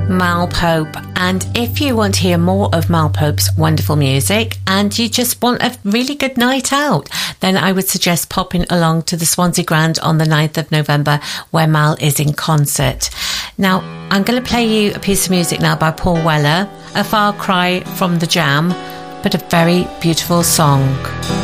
Mal Pope, and if you want to hear more of Mal Pope's wonderful music and you just want a really good night out, then I would suggest popping along to the Swansea Grand on the 9th of November where Mal is in concert. Now, I'm going to play you a piece of music now by Paul Weller, a far cry from the Jam, but a very beautiful song.